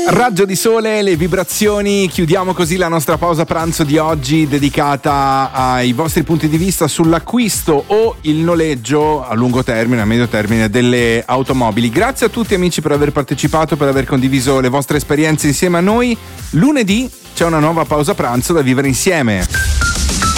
Raggio di sole, le vibrazioni, chiudiamo così la nostra pausa pranzo di oggi dedicata ai vostri punti di vista sull'acquisto o il noleggio a lungo termine, a medio termine delle automobili. Grazie a tutti amici per aver partecipato, per aver condiviso le vostre esperienze insieme a noi. Lunedì c'è una nuova pausa pranzo da vivere insieme.